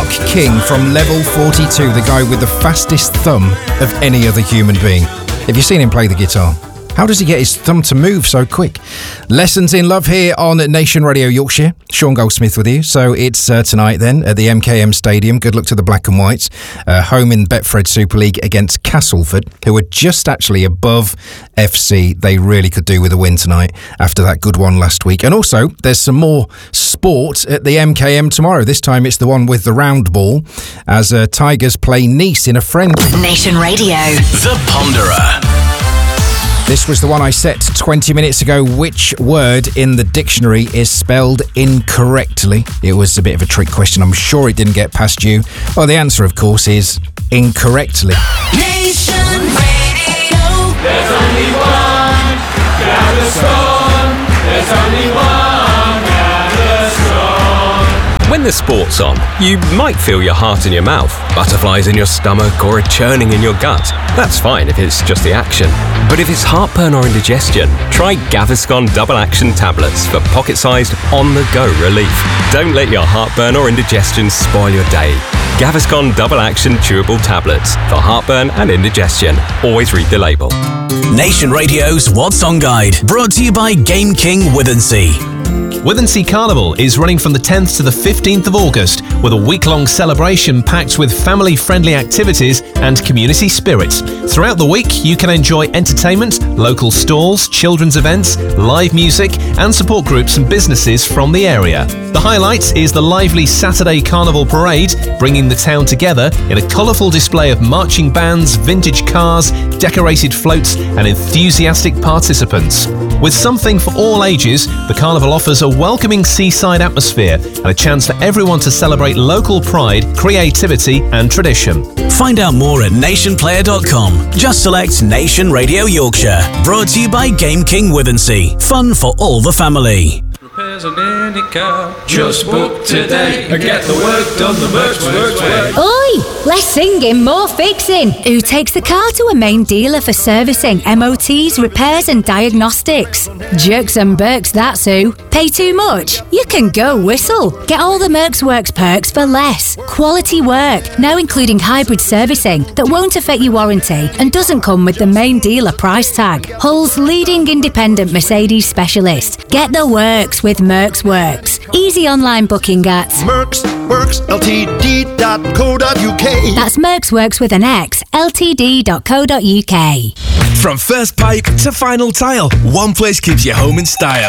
Mark King from Level 42, the guy with the fastest thumb of any other human being. Have you seen him play the guitar? How does he get his thumb to move so quick? Lessons in Love here on Nation Radio Yorkshire. Sean Goldsmith with you. So it's tonight then at the MKM Stadium. Good luck to the Black and Whites. Home in Betfred Super League against Castleford, who are just actually above FC. They really could do with a win tonight after that good one last week. And also, there's some more sport at the MKM tomorrow. This time it's the one with the round ball as Tigers play Nice in a friendly. Nation Radio. The Ponderer. This was the one I set 20 minutes ago. Which word in the dictionary is spelled incorrectly? It was a bit of a trick question. I'm sure it didn't get past you. Well, the answer, of course, is incorrectly. Nation Radio. There's only one Gaviscon. There's only one Gaviscon. When the sport's on, you might feel your heart in your mouth, butterflies in your stomach, or a churning in your gut. That's fine if it's just the action. But if it's heartburn or indigestion, try Gaviscon Double Action Tablets for pocket-sized, on-the-go relief. Don't let your heartburn or indigestion spoil your day. Gaviscon Double Action Chewable Tablets for heartburn and indigestion. Always read the label. Nation Radio's What's On Guide, brought to you by Game King Withensea. Withensea Carnival is running from the 10th to the 15th of August with a week-long celebration packed with family-friendly activities and community spirit. Throughout the week, you can enjoy entertainment, local stalls, children's events, live music and support groups and businesses from the area. The highlight is the lively Saturday Carnival Parade, bringing the town together in a colourful display of marching bands, vintage cars, decorated floats and enthusiastic participants. With something for all ages, the carnival offers a welcoming seaside atmosphere and a chance for everyone to celebrate local pride, creativity and tradition. Find out more at nationplayer.com. Just select Nation Radio Yorkshire. Brought to you by Game King Withensea. Fun for all the family. Repairs on any car. Just book today and get the work done the Mercs way. Oi! Less singing, more fixing. Who takes the car to a main dealer for servicing, MOTs, repairs and diagnostics? Jerks and Berks, that's who. Pay too much? You can go whistle. Get all the Mercs Works perks for less. Quality work, now including hybrid servicing that won't affect your warranty and doesn't come with the main dealer price tag. Hull's leading independent Mercedes specialist. Get the works with Mercs Works. Easy online booking at mercsworksltd.co.uk. That's Mercs Works with an X, ltd.co.uk. From first pipe to final tile, one place keeps you home in style.